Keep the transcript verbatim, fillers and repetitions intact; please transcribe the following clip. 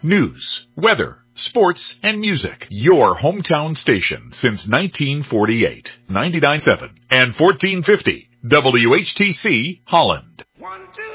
news, weather, sports, and music. Your hometown station since nineteen forty-eight. ninety-nine point seven and fourteen fifty W H T C Holland. One, two.